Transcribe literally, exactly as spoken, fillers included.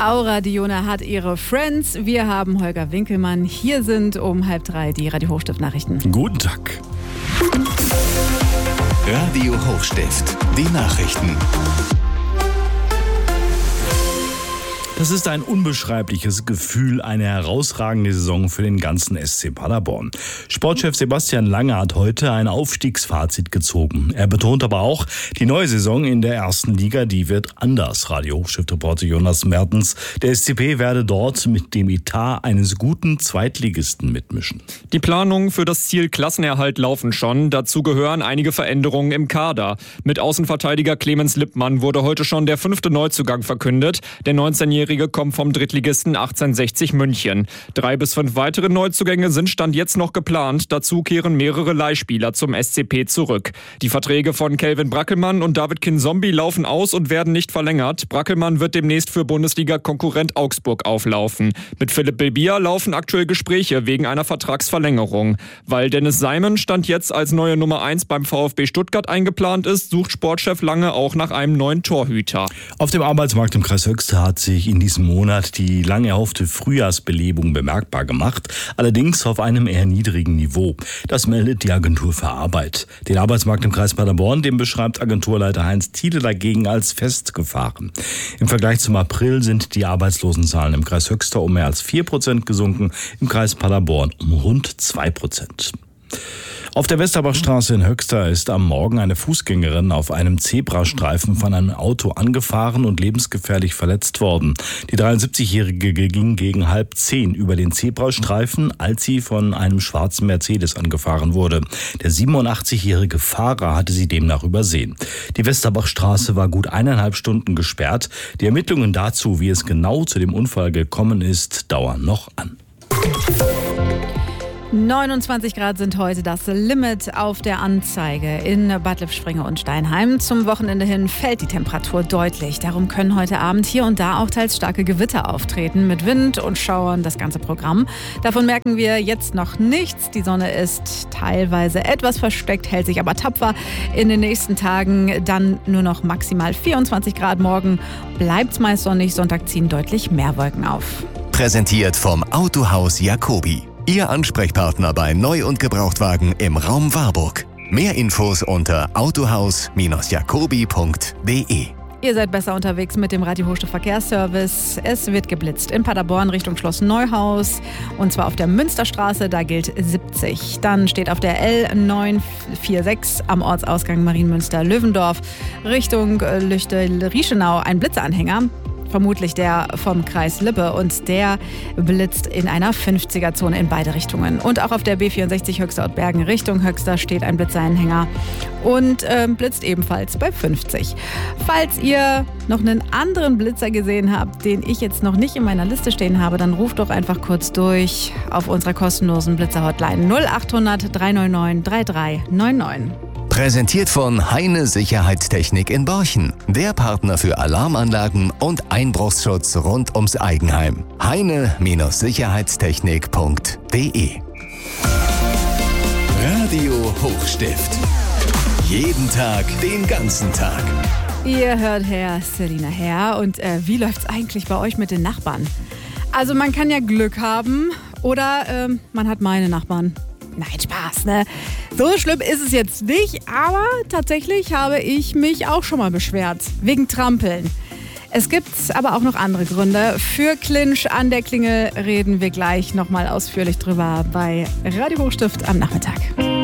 Aura Dione hat ihre Friends. Wir haben Holger Winkelmann. Hier sind um halb drei die Radio Hochstift-Nachrichten. Guten Tag. Radio Hochstift, die Nachrichten. Das ist ein unbeschreibliches Gefühl, eine herausragende Saison für den ganzen S C Paderborn. Sportchef Sebastian Lange hat heute ein Aufstiegsfazit gezogen. Er betont aber auch, die neue Saison in der ersten Liga, die wird anders. Radio Hochstift-Reporter Jonas Mertens, der S C P werde dort mit dem Etat eines guten Zweitligisten mitmischen. Die Planungen für das Ziel Klassenerhalt laufen schon. Dazu gehören einige Veränderungen im Kader. Mit Außenverteidiger Clemens Lippmann wurde heute schon der fünfte Neuzugang verkündet. Der neunzehnjährige kommt vom Drittligisten achtzehnhundertsechzig München. Drei bis fünf weitere Neuzugänge sind Stand jetzt noch geplant. Dazu kehren mehrere Leihspieler zum S C P zurück. Die Verträge von Kelvin Brackelmann und David Kinzombie laufen aus und werden nicht verlängert. Brackelmann wird demnächst für Bundesliga-Konkurrent Augsburg auflaufen. Mit Philipp Bilbia laufen aktuell Gespräche wegen einer Vertragsverlängerung. Weil Dennis Seimen Stand jetzt als neue Nummer eins beim VfB Stuttgart eingeplant ist, sucht Sportchef Lange auch nach einem neuen Torhüter. Auf dem Arbeitsmarkt im Kreis Höxter hat sich in diesem Monat die lang erhoffte Frühjahrsbelebung bemerkbar gemacht, allerdings auf einem eher niedrigen Niveau. Das meldet die Agentur für Arbeit. Den Arbeitsmarkt im Kreis Paderborn, den beschreibt Agenturleiter Heinz Thiele dagegen als festgefahren. Im Vergleich zum April sind die Arbeitslosenzahlen im Kreis Höxter um mehr als vier Prozent gesunken, im Kreis Paderborn um rund zwei Prozent. Auf der Westerbachstraße in Höxter ist am Morgen eine Fußgängerin auf einem Zebrastreifen von einem Auto angefahren und lebensgefährlich verletzt worden. Die dreiundsiebzigjährige ging gegen halb zehn über den Zebrastreifen, als sie von einem schwarzen Mercedes angefahren wurde. Der siebenundachtzigjährige Fahrer hatte sie demnach übersehen. Die Westerbachstraße war gut eineinhalb Stunden gesperrt. Die Ermittlungen dazu, wie es genau zu dem Unfall gekommen ist, dauern noch an. neunundzwanzig Grad sind heute das Limit auf der Anzeige in Bad Lippspringe und Steinheim. Zum Wochenende hin fällt die Temperatur deutlich. Darum können heute Abend hier und da auch teils starke Gewitter auftreten mit Wind und Schauern, das ganze Programm. Davon merken wir jetzt noch nichts. Die Sonne ist teilweise etwas versteckt, hält sich aber tapfer. In den nächsten Tagen dann nur noch maximal vierundzwanzig Grad. Morgen bleibt es meist sonnig, Sonntag ziehen deutlich mehr Wolken auf. Präsentiert vom Autohaus Jacobi. Ihr Ansprechpartner bei Neu- und Gebrauchtwagen im Raum Warburg. Mehr Infos unter autohaus jacobi punkt de. Ihr seid besser unterwegs mit dem Radio Hochstift Verkehrsservice. Es wird geblitzt in Paderborn Richtung Schloss Neuhaus und zwar auf der Münsterstraße, da gilt siebzig. Dann steht auf der L neun vier sechs am Ortsausgang Marienmünster-Löwendorf Richtung Lüchte-Riechenau ein Blitzanhänger. Vermutlich der vom Kreis Lippe und der blitzt in einer fünfziger-Zone in beide Richtungen. Und auch auf der B vierundsechzig Höxter-Bergen Richtung Höxter steht ein Blitzanhänger und äh, blitzt ebenfalls bei fünfzig. Falls ihr noch einen anderen Blitzer gesehen habt, den ich jetzt noch nicht in meiner Liste stehen habe, dann ruft doch einfach kurz durch auf unserer kostenlosen Blitzer-Hotline null achthundert drei neun neun drei drei neun neun. Präsentiert von Heine Sicherheitstechnik in Borchen. Der Partner für Alarmanlagen und Einbruchsschutz rund ums Eigenheim. heine Sicherheitstechnik punkt de. Radio Hochstift. Jeden Tag, den ganzen Tag. Ihr hört Herr Selina Herr. Und äh, wie läuft's eigentlich bei euch mit den Nachbarn? Also man kann ja Glück haben oder ähm, man hat meine Nachbarn. Nein, Spaß, ne? So schlimm ist es jetzt nicht, aber tatsächlich habe ich mich auch schon mal beschwert. Wegen Trampeln. Es gibt aber auch noch andere Gründe. Für Clinch an der Klingel reden wir gleich nochmal ausführlich drüber bei Radio Hochstift am Nachmittag.